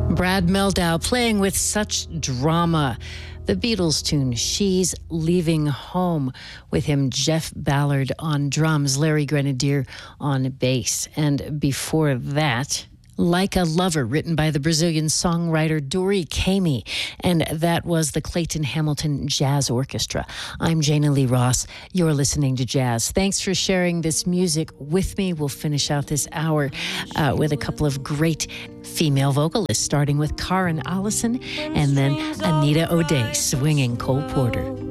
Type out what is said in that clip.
Brad Mehldau playing with such drama. The Beatles tune, She's Leaving Home, with him, Jeff Ballard on drums, Larry Grenadier on bass. And before that, Like a Lover, written by the Brazilian songwriter Dori Caymmi, and that was the Clayton Hamilton Jazz Orchestra. I'm Jana Lee Ross. You're listening to Jazz. Thanks for sharing this music with me. We'll finish out this hour with a couple of great female vocalists, starting with Karen Allison and then Anita O'Day swinging Cole Porter.